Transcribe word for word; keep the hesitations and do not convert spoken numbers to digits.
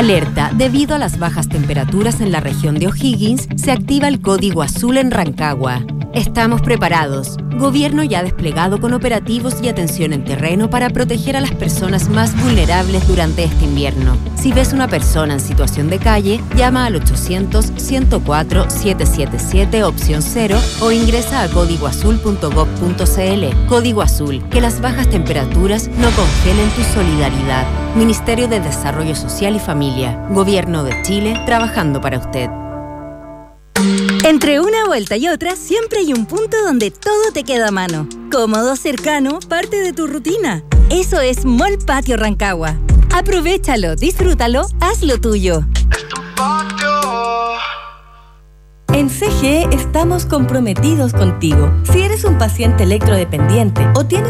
Alerta, debido a las bajas temperaturas en la región de O'Higgins, se activa el código azul en Rancagua. Estamos preparados. Gobierno ya desplegado con operativos y atención en terreno para proteger a las personas más vulnerables durante este invierno. Si ves una persona en situación de calle, llama al ochocientos, ciento cuatro, setecientos setenta y siete opción cero o ingresa a código azul punto gob punto cl. Código Azul, que las bajas temperaturas no congelen tu solidaridad. Ministerio de Desarrollo Social y Familia. Gobierno de Chile, trabajando para usted. Entre una vuelta y otra, siempre hay un punto donde todo te queda a mano. Cómodo, cercano, parte de tu rutina. Eso es Mall Patio Rancagua. Aprovechalo, disfrútalo, hazlo tuyo. En C G E estamos comprometidos contigo. Si eres un paciente electrodependiente o tienes